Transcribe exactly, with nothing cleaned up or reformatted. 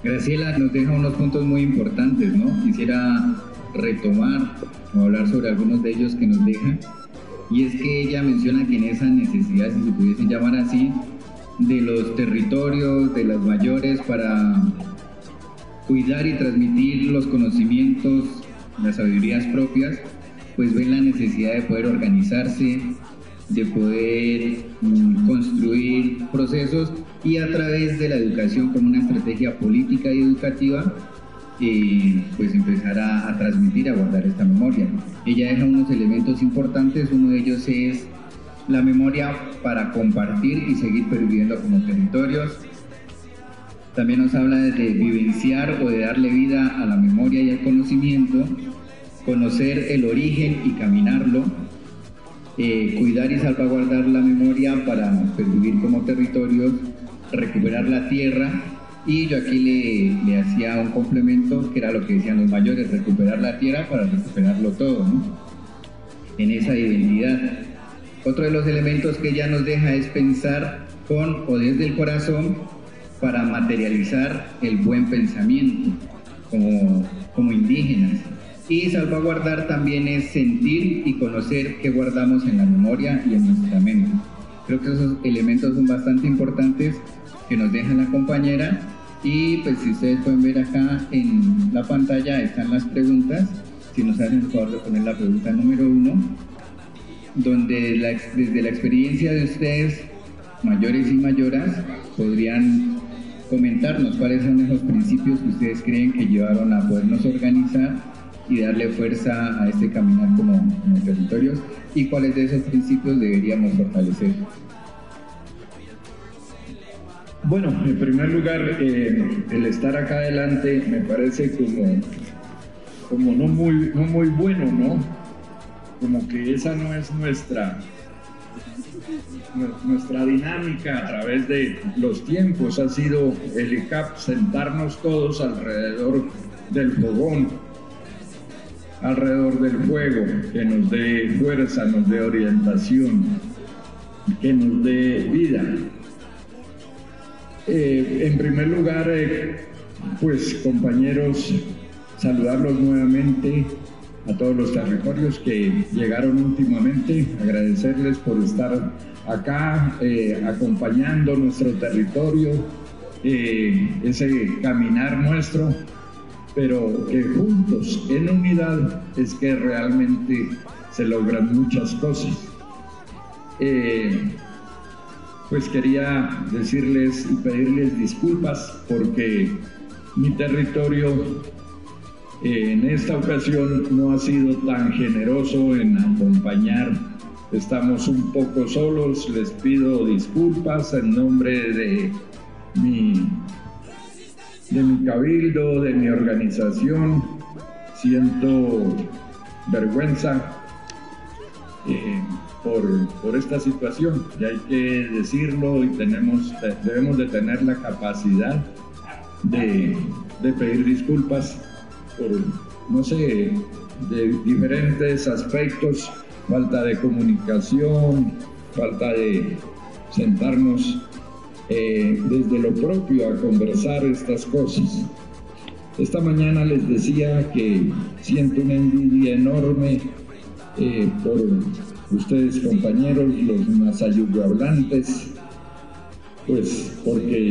Graciela nos deja unos puntos muy importantes, ¿no? Quisiera retomar o hablar sobre algunos de ellos que nos deja, y es que ella menciona que en esa necesidad, si se pudiese llamar así, de los territorios, de las mayores, para cuidar y transmitir los conocimientos, las sabidurías propias, pues ven la necesidad de poder organizarse, de poder mm, construir procesos y a través de la educación como una estrategia política y educativa, eh, pues empezar a, a transmitir, a guardar esta memoria. Ella deja unos elementos importantes, uno de ellos es la memoria para compartir y seguir perviviendo como territorios. También nos habla de vivenciar o de darle vida a la memoria y al conocimiento, conocer el origen y caminarlo, eh, cuidar y salvaguardar la memoria para pervivir como territorios, recuperar la tierra, y yo aquí le, le hacía un complemento que era lo que decían los mayores: recuperar la tierra para recuperarlo todo, ¿no? En esa identidad. Otro de los elementos que ella nos deja es pensar con o desde el corazón para materializar el buen pensamiento como, como indígenas. Y salvaguardar también es sentir y conocer qué guardamos en la memoria y en nuestra mente. Creo que esos elementos son bastante importantes que nos deja la compañera, y pues si ustedes pueden ver acá en la pantalla están las preguntas. Si nos hacen el favor de poner la pregunta número uno, donde la, desde la experiencia de ustedes, mayores y mayoras, podrían comentarnos cuáles son esos principios que ustedes creen que llevaron a podernos organizar y darle fuerza a este caminar como, como territorios, y cuáles de esos principios deberíamos fortalecer. Bueno, en primer lugar, eh, el estar acá adelante me parece como, como no, muy, no muy bueno, ¿no? Como que esa no es nuestra, nuestra dinámica a través de los tiempos. Ha sido el I C A P sentarnos todos alrededor del fogón, alrededor del fuego, que nos dé fuerza, nos dé orientación, que nos dé vida. Eh, en primer lugar, eh, pues compañeros, saludarlos nuevamente a todos los territorios que llegaron últimamente, agradecerles por estar acá eh, acompañando nuestro territorio, eh, ese caminar nuestro, pero que juntos, en unidad, es que realmente se logran muchas cosas. Eh, pues quería decirles y pedirles disculpas porque mi territorio eh, en esta ocasión no ha sido tan generoso en acompañar. Estamos un poco solos, les pido disculpas en nombre de mi, de mi cabildo, de mi organización. Siento vergüenza eh, por, por esta situación, y hay que decirlo, y tenemos, debemos de tener la capacidad de, de pedir disculpas por, no sé, de diferentes aspectos, falta de comunicación, falta de sentarnos eh, desde lo propio a conversar estas cosas. Esta mañana les decía que siento una envidia enorme eh, por ustedes, compañeros, los masayugo hablantes, pues porque